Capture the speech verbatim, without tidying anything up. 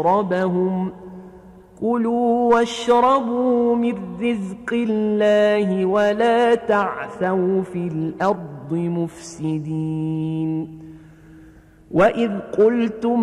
ربهم كلوا واشربوا من رزق الله ولا تعثوا في الأرض مفسدين وإذ قلتم